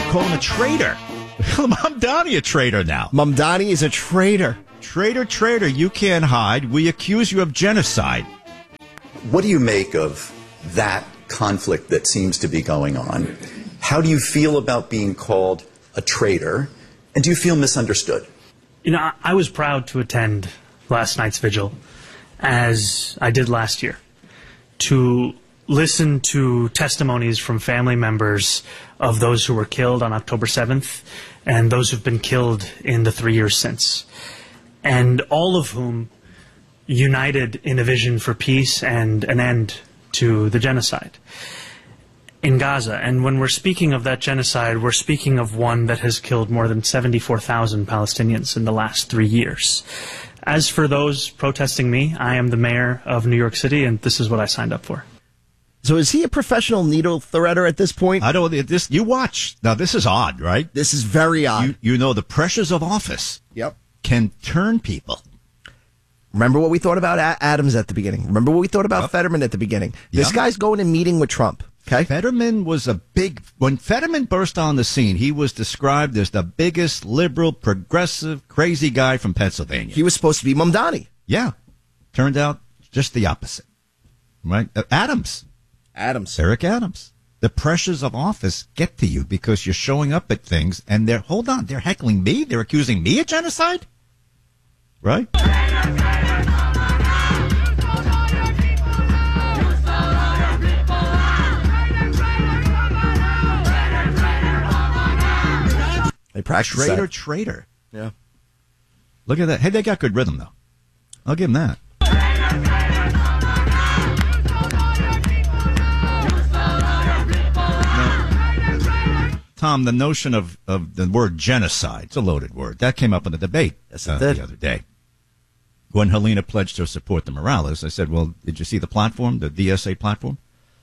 call him a traitor. Mamdani a traitor now. Mamdani is a traitor. Traitor, you can't hide. We accuse you of genocide. What do you make of that conflict that seems to be going on? How do you feel about being called a traitor? And do you feel misunderstood? You know, I was proud to attend last night's vigil, as I did last year, to listen to testimonies from family members of those who were killed on October 7th and those who've been killed in the 3 years since, and all of whom united in a vision for peace and an end to the genocide in Gaza. And when we're speaking of that genocide, we're speaking of one that has killed more than 74,000 Palestinians in the last 3 years. As for those protesting me, I am the mayor of New York City, and this is what I signed up for. So is he a professional needle threader at this point? I don't. This you watch now. This is odd, right? This is very odd. You know the pressures of office. Yep. Can turn people. Remember what we thought about Adams at the beginning. Remember what we thought about Fetterman at the beginning. This guy's going and meeting with Trump. Okay. Fetterman was when Fetterman burst on the scene, he was described as the biggest liberal, progressive, crazy guy from Pennsylvania. He was supposed to be Mamdani. Yeah. Turned out just the opposite. Right? Adams. Eric Adams. The pressures of office get to you because you're showing up at things and they're heckling me? They're accusing me of genocide? Right? They practice that. Traitor. Yeah. Look at that. Hey, they got good rhythm, though. I'll give them that. Now, Tom, the notion of the word genocide, it's a loaded word. That came up in the debate the other day. When Helena pledged to support the Morales, I said, well, did you see the platform, the DSA platform?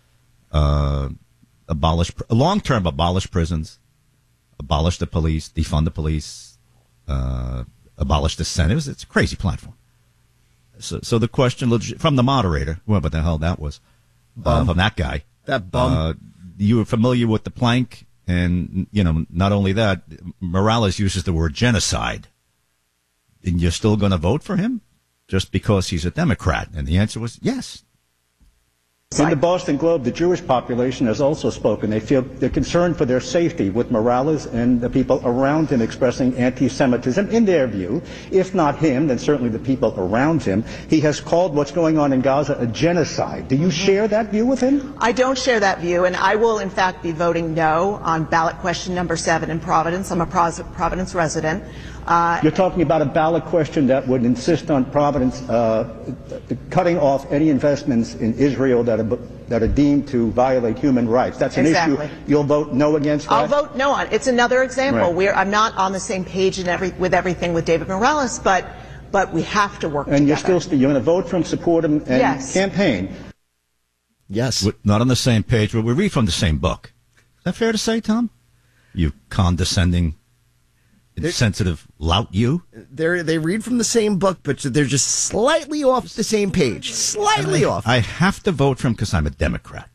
Long-term abolish prisons. Abolish the police, defund the police, abolish the Senate. It's a crazy platform. So the question from the moderator, whoever the hell that was, from that guy. That bum. You were familiar with the plank, and, not only that, Morales uses the word genocide. And you're still going to vote for him just because he's a Democrat? And the answer was yes. In the Boston Globe, the Jewish population has also spoken. They're concerned for their safety with Morales and the people around him expressing anti-Semitism. In their view, if not him, then certainly the people around him. He has called what's going on in Gaza a genocide. Do you share that view with him? I don't share that view, and I will, in fact, be voting no on ballot question number 7 in Providence. I'm a Providence resident. You're talking about a ballot question that would insist on Providence cutting off any investments in Israel that are deemed to violate human rights. That's an issue. You'll vote no against that? I'll vote no on it. It's another example. Right. I'm not on the same page with everything with David Morales, but we have to work and together. You're going to vote for him, support him, and yes. campaign? Yes. We're not on the same page, but we read from the same book. Is that fair to say, Tom? You condescending, insensitive lout, you? They read from the same book, but they're just slightly off the same page. Slightly off. I have to vote for him because I'm a Democrat.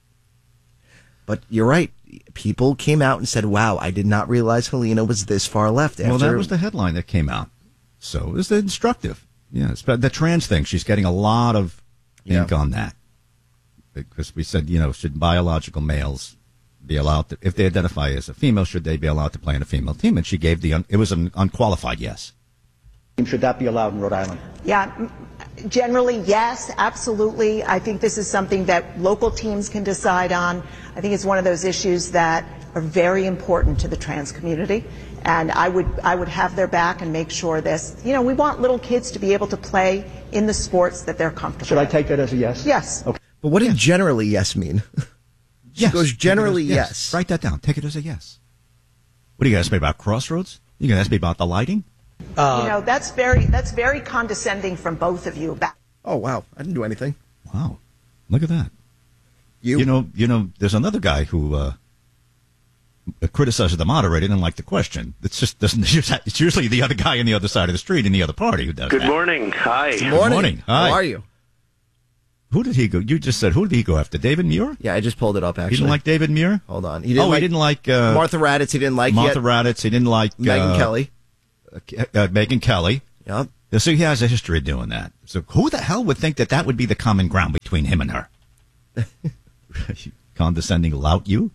But you're right. People came out and said, wow, I did not realize Helena was this far left. Well, that was the headline that came out. So it was instructive. Yeah, it's the trans thing. She's getting a lot of ink on that. Because we said, should biological males be allowed to, if they identify as a female, should they be allowed to play in a female team? And she gave it was an unqualified yes. Should that be allowed in Rhode Island? Yeah, generally, yes, absolutely. I think this is something that local teams can decide on. I think it's one of those issues that are very important to the trans community. And I would have their back and make sure this, we want little kids to be able to play in the sports that they're comfortable Should I take that as a yes? Yes. Okay. But what did generally yes mean? She goes generally yes. Write that down. Take it as a yes. What are you going to ask me about Crossroads? You going to ask me about the lighting? That's very condescending from both of you. Oh, wow. I didn't do anything. Wow. Look at that. You know, there's another guy who criticizes the moderator and didn't like the question. It's usually the other guy on the other side of the street in the other party who does that. Good morning. Hi. Good morning. Hi. How are you? Who did he go? You just said, who did he go after? David Muir? Yeah, I just pulled it up, actually. He didn't like David Muir? Hold on. He didn't like Martha Raddatz. He didn't like Martha Raddatz. He didn't like Megyn Kelly. Megyn Kelly. Yep. So he has a history of doing that. So who the hell would think that would be the common ground between him and her? Condescending lout, you?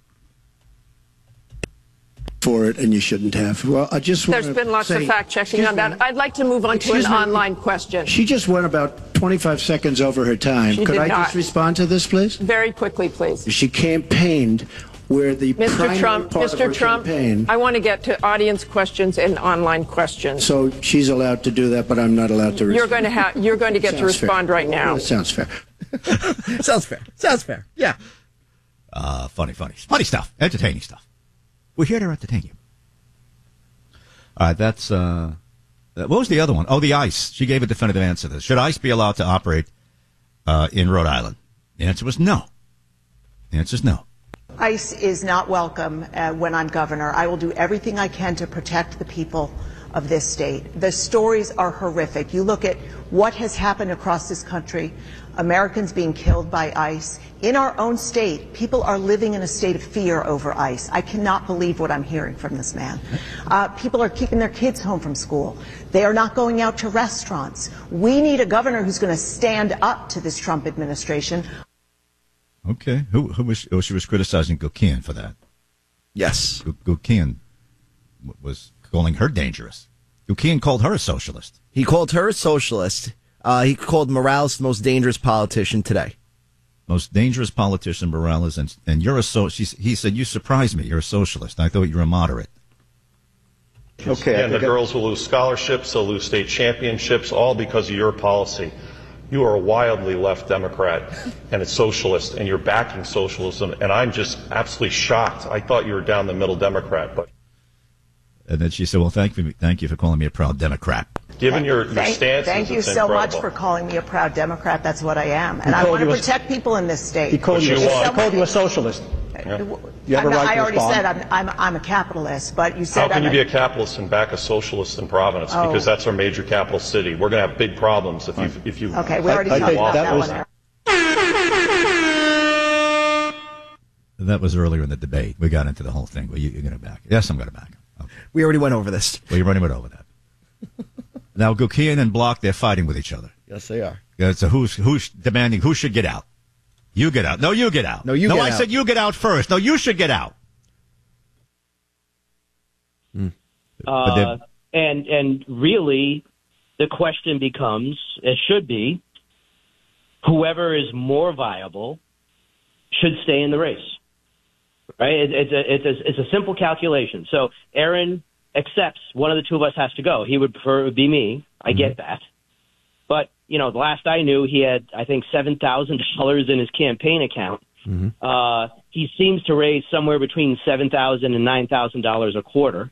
For it, and you shouldn't have. Well, I just want There's been lots of fact-checking on that. I'd like to move on to an online question. She just went about 25 seconds over her time. She Could did I not. just respond to this, please? Very quickly, please. She campaigned where the primary part of her Mr. Trump, campaign. I want to get to audience questions and online questions. So she's allowed to do that, but I'm not allowed to respond. You're going to get to Sounds respond fair. right now. That sounds fair. Sounds fair. Yeah. Funny stuff. Entertaining stuff. We're here to entertain you. All right, that's, what was the other one? Oh, the ICE. She gave a definitive answer to this. Should ICE be allowed to operate in Rhode Island? The answer was no. The answer is no. ICE is not welcome when I'm governor. I will do everything I can to protect the people of this state. The stories are horrific. You look at what has happened across this country, Americans being killed by ICE. In our own state, people are living in a state of fear over ICE. I cannot believe what I'm hearing from this man. People are keeping their kids home from school. They are not going out to restaurants. We need a governor who's going to stand up to this Trump administration. Okay. Who was, she was criticizing Gukian for that. Yes. Gukian was calling her dangerous. Gukian called her a socialist. He called her a socialist. He called Morales the most dangerous politician today. Most dangerous politician, Morales, and you're a he said, you surprised me. You're a socialist. I thought you were a moderate. Okay. And the girls will lose scholarships, they'll lose state championships, all because of your policy. You are a wildly left Democrat and a socialist, and you're backing socialism, and I'm just absolutely shocked. I thought you were down the middle Democrat, but. And then she said, well, thank you for calling me a proud Democrat. Given your stance, thank you so much for calling me a proud Democrat. That's what I am. And I want to protect people in this state. He called you a socialist. Yeah. You have a right I to already respond. said I'm a capitalist, but you said how can you be a capitalist and back a socialist in Providence? Oh. Because that's our major capital city. We're going to have big problems if you. Okay, we already talked about that one. That was earlier in the debate. We got into the whole thing. Well, you're going to back. Yes, I'm going to back him. Okay. We already went over this. Well, you already went over that. Now, Gukian and Block, they're fighting with each other. Yes, they are. Yeah, so who's demanding who should get out? You get out. No, you get out. No, you get out. No, I said you get out first. No, you should get out. And really, the question becomes, it should be, whoever is more viable should stay in the race. Right? It's a simple calculation. So Aaron accepts one of the two of us has to go. He would prefer it would be me. I get that. But, the last I knew, he had, I think, $7,000 in his campaign account. He seems to raise somewhere between $7,000 and $9,000 a quarter.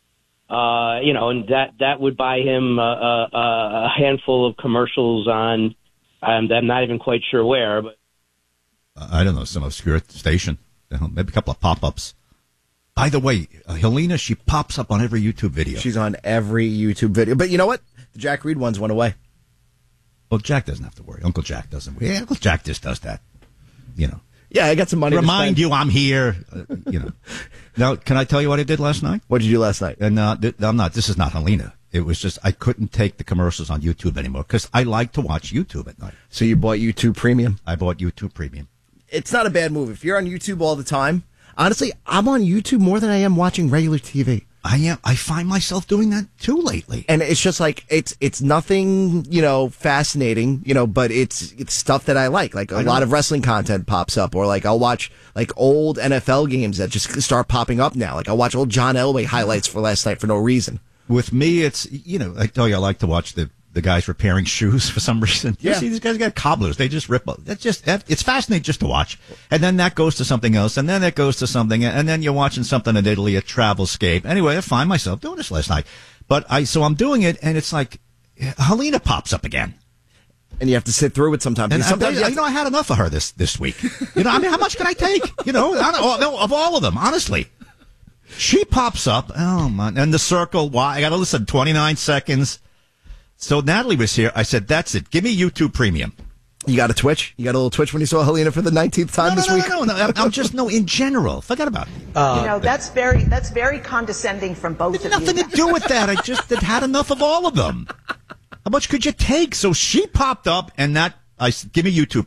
And that would buy him a handful of commercials on, I'm not even quite sure where, but I don't know, some obscure station. Maybe a couple of pop-ups. By the way, Helena, she pops up on every YouTube video. She's on every YouTube video. But you know what? The Jack Reed ones went away. Well, Jack doesn't have to worry. Uncle Jack doesn't. Yeah, Uncle Jack just does that. Yeah, I got some money Remind to spend. you I'm here. Now, can I tell you what I did last night? What did you do last night? And this is not Helena. It was just I couldn't take the commercials on YouTube anymore because I like to watch YouTube at night. So you bought YouTube Premium? I bought YouTube Premium. It's not a bad move. If you're on YouTube all the time, honestly, I'm on YouTube more than I am watching regular TV. I am. I find myself doing that too lately. And it's just like, it's nothing, fascinating, but it's stuff that I like. Like a lot of wrestling content pops up, or like I'll watch like old NFL games that just start popping up now. Like I'll watch old John Elway highlights for last night for no reason. With me, it's, I tell you, I like to watch the guys repairing shoes for some reason. Yeah. You see, these guys got cobblers. They just rip. It's fascinating just to watch. And then that goes to something else, and then it goes to something, and then you're watching something in Italy, a travelscape. Anyway, I find myself doing this last night. So I'm doing it, and it's like, Helena pops up again. And you have to sit through it sometimes. And sometimes I had enough of her this week. How much can I take? Of all of them, honestly. She pops up. Oh, man. And the circle, I got to listen, 29 seconds. So Natalie was here. I said, that's it. Give me YouTube Premium. You got a twitch? You got a little twitch when you saw Helena for the 19th time this week? No. I'm just in general. Forget about it. That's very condescending from both of you. Nothing to do with that. I just had enough of all of them. How much could you take? So she popped up, and give me YouTube.